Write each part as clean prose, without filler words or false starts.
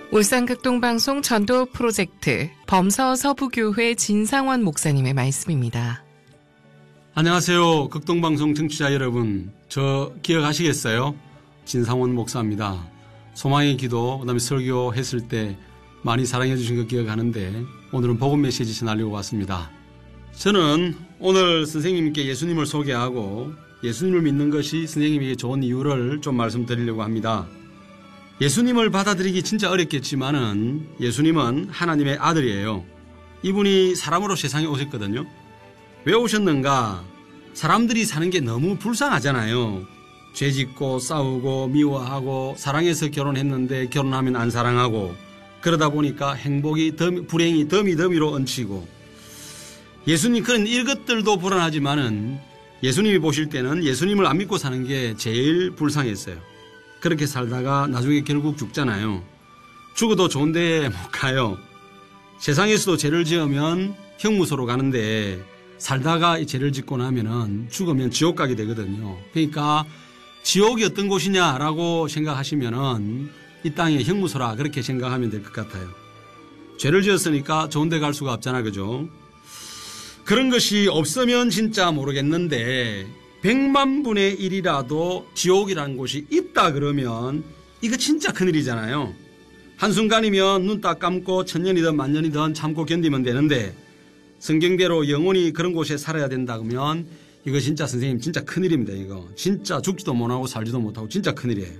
울산극동방송 전도 프로젝트 범서 서부교회 진상원 목사님의 말씀입니다. 안녕하세요. 극동방송 청취자 여러분. 저 기억하시겠어요? 진상원 목사입니다. 소망의 기도, 그다음에 설교 했을 때 많이 사랑해 주신 거 기억하는데 오늘은 복음 메시지 전하려고 왔습니다. 저는 오늘 선생님께 예수님을 소개하고 예수님을 믿는 것이 선생님에게 좋은 이유를 좀 말씀드리려고 합니다. 예수님을 받아들이기 진짜 어렵겠지만은 예수님은 하나님의 아들이에요. 이분이 사람으로 세상에 오셨거든요. 왜 오셨는가? 사람들이 사는 게 너무 불쌍하잖아요. 죄 짓고 싸우고 미워하고 사랑해서 결혼했는데 결혼하면 안 사랑하고 그러다 보니까 행복이 불행이 더미더미로 얹히고 예수님 그런 이것들도 불안하지만은 예수님이 보실 때는 예수님을 안 믿고 사는 게 제일 불쌍했어요. 그렇게 살다가 나중에 결국 죽잖아요. 죽어도 좋은 데 못 가요. 세상에서도 죄를 지으면 형무소로 가는데 살다가 죄를 짓고 나면은 죽으면 지옥 가게 되거든요. 그러니까 지옥이 어떤 곳이냐라고 생각하시면은 이 땅의 형무소라 그렇게 생각하면 될 것 같아요. 죄를 지었으니까 좋은 데 갈 수가 없잖아, 그죠? 그런 것이 없으면 진짜 모르겠는데 100만 분의 1이라도 지옥이라는 곳이 있다 그러면 이거 진짜 큰일이잖아요. 한순간이면 눈 딱 감고 천년이든 만년이든 참고 견디면 되는데 성경대로 영원히 그런 곳에 살아야 된다 그러면 이거 진짜 선생님 진짜 큰일입니다. 이거 진짜 죽지도 못하고 살지도 못하고 진짜 큰일이에요.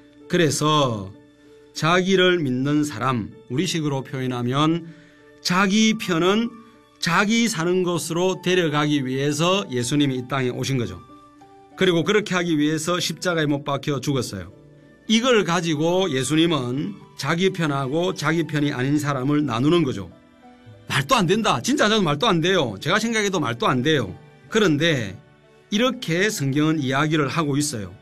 그래서 자기를 믿는 사람, 우리식으로 표현하면 자기 편은 자기 사는 곳으로 데려가기 위해서 예수님이 이 땅에 오신 거죠. 그리고 그렇게 하기 위해서 십자가에 못 박혀 죽었어요. 이걸 가지고 예수님은 자기 편하고 자기 편이 아닌 사람을 나누는 거죠. 말도 안 된다. 진짜 저도 말도 안 돼요. 제가 생각해도 말도 안 돼요. 그런데 이렇게 성경은 이야기를 하고 있어요.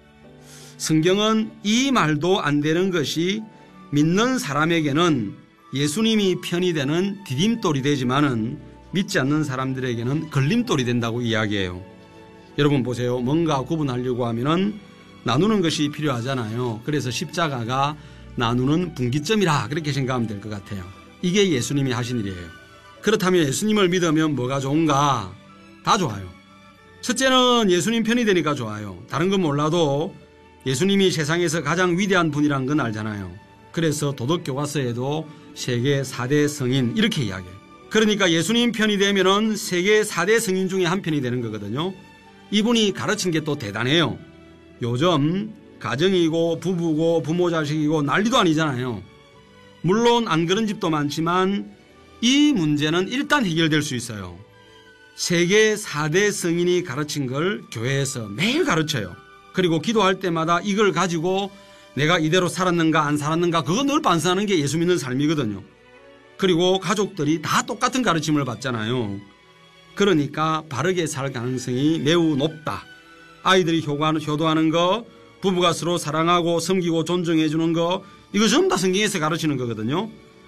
성경은 이 말도 안 되는 것이 믿는 사람에게는 예수님이 편이 되는 디딤돌이 되지만은 믿지 않는 사람들에게는 걸림돌이 된다고 이야기해요. 여러분 보세요. 뭔가 구분하려고 하면은 나누는 것이 필요하잖아요. 그래서 십자가가 나누는 분기점이라 그렇게 생각하면 될 것 같아요. 이게 예수님이 하신 일이에요. 그렇다면 예수님을 믿으면 뭐가 좋은가? 다 좋아요. 첫째는 예수님 편이 되니까 좋아요. 다른 건 몰라도 예수님이 세상에서 가장 위대한 분이란 건 알잖아요. 그래서 도덕교과서에도 세계 4대 성인 이렇게 이야기해요. 그러니까 예수님 편이 되면은 세계 4대 성인 중에 한 편이 되는 거거든요. 이분이 가르친 게 또 대단해요. 요즘 가정이고 부부고 부모 자식이고 난리도 아니잖아요. 물론 안 그런 집도 많지만 이 문제는 일단 해결될 수 있어요. 세계 4대 성인이 가르친 걸 교회에서 매일 가르쳐요. 그리고 기도할 때마다 이걸 가지고 내가 이대로 살았는가 안 살았는가 그거 늘 반성하는 게 예수 믿는 삶이거든요. 그리고 가족들이 다 똑같은 가르침을 받잖아요. 그러니까 바르게 살 가능성이 매우 높다. 아이들이 효도하는 거, 부부가 서로 사랑하고 섬기고 존중해 주는 거 이거 전부 다 성경에서 가르치는 거거든요.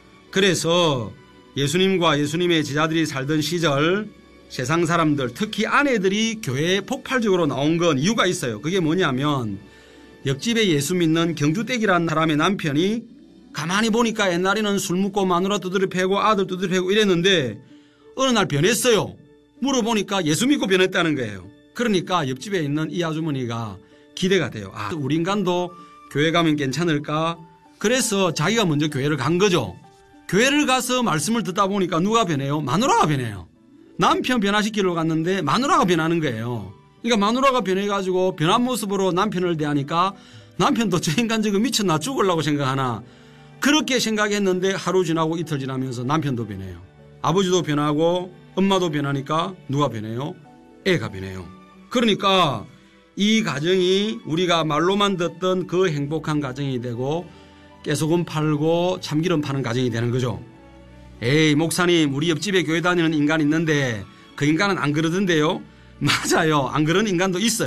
그래서 예수님과 예수님의 제자들이 살던 시절 세상 사람들 특히 아내들이 교회에 폭발적으로 나온 건 이유가 있어요. 그게 뭐냐면 옆집에 예수 믿는 경주댁이라는 사람의 남편이 가만히 보니까 옛날에는 술 먹고 마누라 두드려 패고 아들 두드려 패고 이랬는데 어느 날 변했어요. 물어보니까 예수 믿고 변했다는 거예요. 그러니까 옆집에 있는 이 아주머니가 기대가 돼요. 아, 우리 인간도 교회 가면 괜찮을까? 그래서 자기가 먼저 교회를 간 거죠. 교회를 가서 말씀을 듣다 보니까 누가 변해요? 마누라가 변해요. 남편 변화시키러 갔는데 마누라가 변하는 거예요. 그러니까 마누라가 변해가지고 변한 모습으로 남편을 대하니까 남편도 저 인간 저거 미쳤나 죽으려고 생각하나 그렇게 생각했는데 하루 지나고 이틀 지나면서 남편도 변해요. 아버지도 변하고 엄마도 변하니까 누가 변해요? 애가 변해요. 그러니까 이 가정이 우리가 말로만 듣던 그 행복한 가정이 되고 깨소금 팔고 참기름 파는 가정이 되는 거죠. 에이 목사님 우리 옆집에 교회 다니는 인간 있는데 그 인간은 안 그러던데요? 맞아요. 안 그런 인간도 있어요.